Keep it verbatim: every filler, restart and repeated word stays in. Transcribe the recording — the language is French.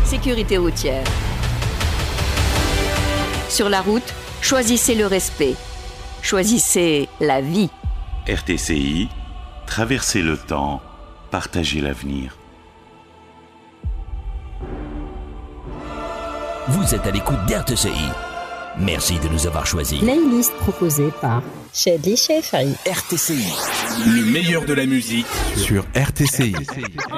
sécurité routière. Sur la route, choisissez le respect. Choisissez la vie. R T C I, traversez le temps, partagez l'avenir. Vous êtes à l'écoute d'R T C I. Merci de nous avoir choisis. Playlist proposée par Shadli Shefari. R T C I. Le meilleur de la musique sur R T C I.